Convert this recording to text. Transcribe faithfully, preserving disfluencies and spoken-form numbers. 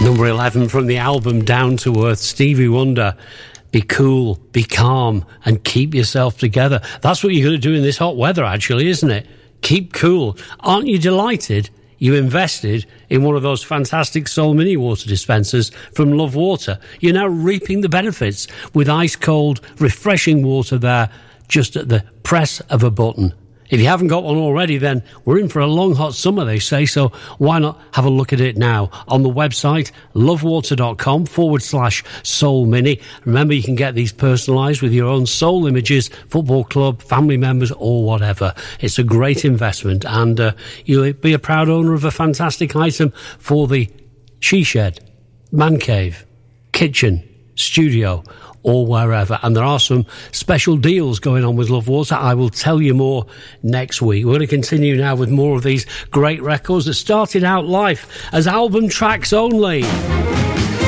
Number eleven from the album Down to Earth, Stevie Wonder. Be cool, be calm, and keep yourself together. That's what you're going to do in this hot weather, actually, isn't it? Keep cool. Aren't you delighted you invested in one of those fantastic Soul Mini water dispensers from Love Water? You're now reaping the benefits with ice-cold, refreshing water there just at the press of a button. If you haven't got one already, then we're in for a long, hot summer, they say, so why not have a look at it now on the website, lovewater.com forward slash soul mini. Remember, you can get these personalised with your own soul images, football club, family members, or whatever. It's a great investment, and uh, you'll be a proud owner of a fantastic item for the she shed, man cave, kitchen, studio, or wherever. And there are some special deals going on with Love Water. I will tell you more next week. We're going to continue now with more of these great records that started out life as album tracks only.